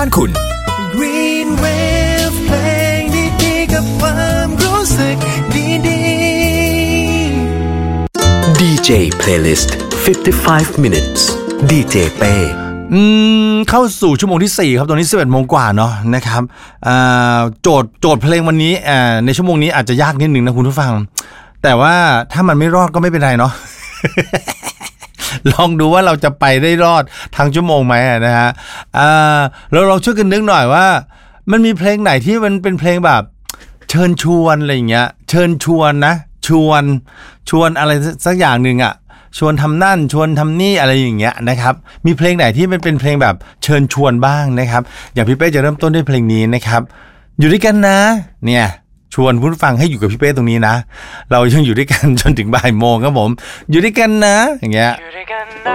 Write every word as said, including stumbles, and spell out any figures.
บ้านคุณ Green Wave เพลงดีๆกับความรู้สึกดีๆ ดี เจ Playlist 55 minutes ดี เจ เป้อืมเข้าสู่ชั่วโมงที่สี่ครับตอนนี้ สิบเอ็ดโมงกว่าเนาะนะครับอ่าโจทย์โจทย์เพลงวันนี้อ่าในชั่วโมงนี้อาจจะยากนิดนึงนะคุณผู้ฟังแต่ว่าถ้ามันไม่รอดก็ไม่เป็นไรเนาะ ลองดูว่าเราจะไปได้รอดทั้งชั่วโมงไหมนะฮะอ่าเราลองช่วยกันนึกหน่อยว่ามันมีเพลงไหนที่มันเป็นเพลงแบบเชิญชวนอะไรอย่างเงี้ยเชิญชวนนะชวนชวนอะไรสักอย่างนึงอ่ะชวนทำนั่นชวนทำนี่อะไรอย่างเงี้ยนะครับมีเพลงไหนที่มันเป็นเพลงแบบเชิญชวนบ้างนะครับอย่างพี่เป้จะเริ่มต้นด้วยเพลงนี้นะครับอยู่ด้วยกันนะเนี่ยชวนคุณฟังให้อยู่กับพี่เป้ตรงนี้นะเรายังอยู่ด้วยกันจนถึงบ่ายโมงครับผมอยู่ด้วยกันนะอย่างเงี้ย